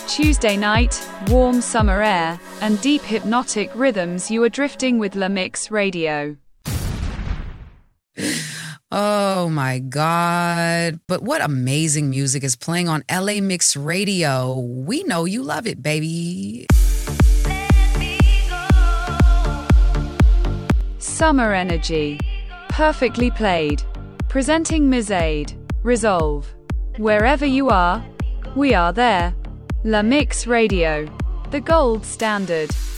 Tuesday night, warm summer air, and deep hypnotic rhythms. You are drifting with La Mix Radio. Oh my God. But what amazing music is playing on LA Mix Radio. We know you love it, baby. Summer energy. Perfectly played. Presenting Ms. Aid. Resolve. Wherever you are, we are there. La Mix Radio. The gold standard.